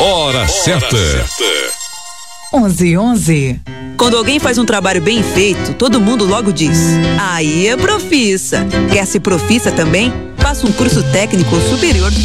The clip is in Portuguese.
Hora certa. 11:11. Quando alguém faz um trabalho bem feito, todo mundo logo diz: aí é profissa. Quer ser profissa também? Faça um curso técnico superior